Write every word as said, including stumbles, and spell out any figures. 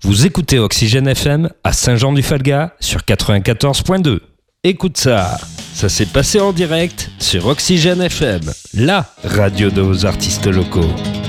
Vous écoutez Oxygène F M à Saint-Jean-du-Falga sur quatre-vingt-quatorze point deux. Écoute ça, ça s'est passé en direct sur Oxygène F M, la radio de vos artistes locaux.